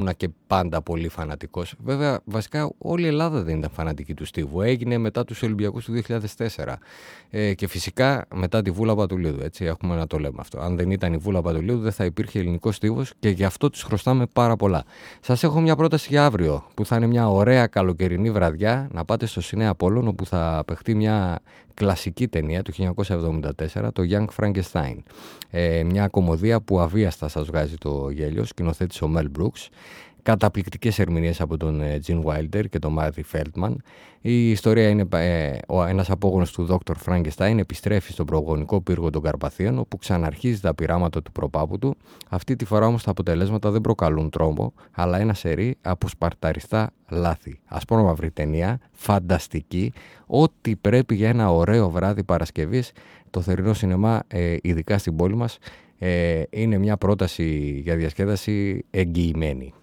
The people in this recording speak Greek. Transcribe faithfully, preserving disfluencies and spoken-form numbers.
ήμουνα και πάντα πολύ φανατικός. Βέβαια, βασικά όλη η Ελλάδα δεν ήταν φανατική του Στίβου. Έγινε μετά τους Ολυμπιακούς του δύο χιλιάδες τέσσερα. Ε, και φυσικά μετά τη Βούλα Πατουλίδου. Έτσι, έχουμε να το λέμε αυτό. Αν δεν ήταν η Βούλα Πατουλίδου, δεν θα υπήρχε ελληνικός Στίβος και γι' αυτό τους χρωστάμε πάρα πολλά. Σας έχω μια πρόταση για αύριο, που θα είναι μια ωραία καλοκαιρινή βραδιά. Να πάτε στο Σινέ Απόλλων, όπου θα παιχτεί μια κλασική ταινία του χίλια εννιακόσια εβδομήντα τέσσερα, το Young Frankenstein. Ε, μια κομμωδία που αβίαστα σας βγάζει το γέλιο, σκηνοθέτης ο Μέλ Μπρουκς. Καταπληκτικές ερμηνείες από τον Τζιν Wilder και τον Μάρτι Φέλτμαν. Η ιστορία είναι ε, ο, ένας απόγονος του Δόκτωρ Φραγκεστάιν επιστρέφει στον προγονικό πύργο των Καρπαθίων, όπου ξαναρχίζει τα πειράματα του προπάπου του. Αυτή τη φορά όμως τα αποτελέσματα δεν προκαλούν τρόμο, αλλά ένα σερί από σπαρταριστά λάθη. Ασπρόμαυρη ταινία, φανταστική, ό,τι πρέπει για ένα ωραίο βράδυ Παρασκευής. Το θερινό σινεμά, ε, ειδικά στην πόλη μας, ε, είναι μια πρόταση για διασκέδαση εγγυημένη.